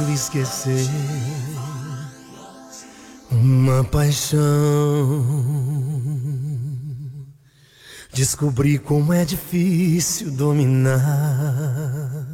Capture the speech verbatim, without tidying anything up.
esquecer uma paixão. Descobri como é difícil dominar